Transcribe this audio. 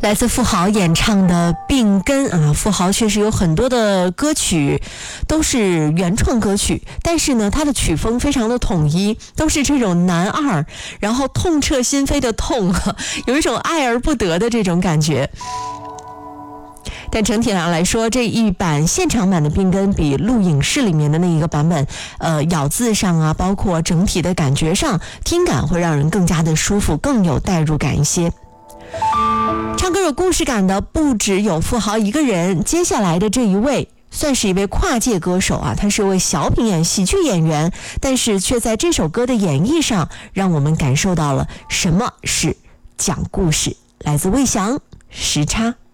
来自富豪演唱的《病根》啊，富豪确实有很多的歌曲都是原创歌曲，但是呢，他的曲风非常的统一，都是这种男二，然后痛彻心扉的痛，有一种爱而不得的这种感觉。但整体上来说，这一版现场版的《病根》比录影室里面的那一个版本，咬字上啊，包括整体的感觉上，听感会让人更加的舒服，更有代入感一些。唱歌有故事感的不只有富豪一个人，接下来的这一位算是一位跨界歌手啊，他是一位小品演喜剧演员，但是却在这首歌的演绎上让我们感受到了什么是讲故事。来自魏翔，时差。